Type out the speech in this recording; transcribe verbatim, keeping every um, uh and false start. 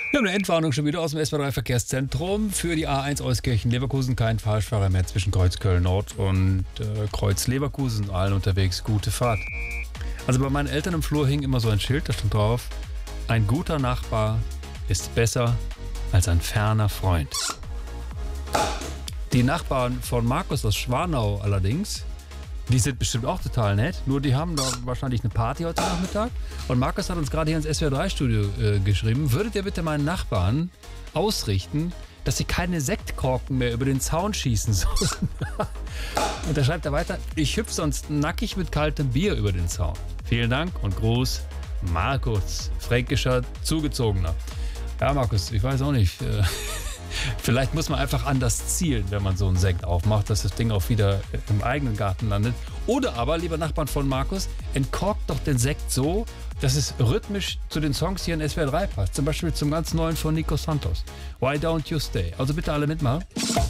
Wir haben eine Entwarnung schon wieder aus dem S W R drei Verkehrszentrum für die A eins Euskirchen-Leverkusen. Kein Falschfahrer mehr zwischen Kreuz Köln-Nord und äh, Kreuz Leverkusen. Allen unterwegs, gute Fahrt. Also bei meinen Eltern im Flur hing immer so ein Schild, da stand drauf: Ein guter Nachbar ist besser als ein ferner Freund. Die Nachbarn von Markus aus Schwanau allerdings, die sind bestimmt auch total nett, nur die haben da wahrscheinlich eine Party heute Nachmittag. Und Markus hat uns gerade hier ins S W R drei Studio äh, geschrieben: Würdet ihr bitte meinen Nachbarn ausrichten, dass sie keine Sektkorken mehr über den Zaun schießen sollen? Und da schreibt er weiter: Ich hüpfe sonst nackig mit kaltem Bier über den Zaun. Vielen Dank und Gruß, Markus, fränkischer Zugezogener. Ja, Markus, ich weiß auch nicht. Äh, Vielleicht muss man einfach anders zielen, wenn man so einen Sekt aufmacht, dass das Ding auch wieder im eigenen Garten landet. Oder aber, lieber Nachbarn von Markus, entkorkt doch den Sekt so, dass es rhythmisch zu den Songs hier in S W R drei passt. Zum Beispiel zum ganz neuen von Nico Santos. Why Don't You Stay? Also bitte alle mitmachen.